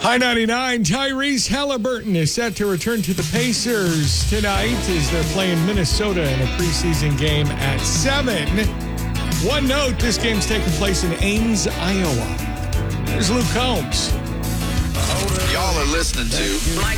High 99, Tyrese Halliburton is set to return to the Pacers tonight as they're playing Minnesota in a preseason game at 7. One note, this game's taking place in Ames, Iowa. There's Luke Combs. Y'all are listening to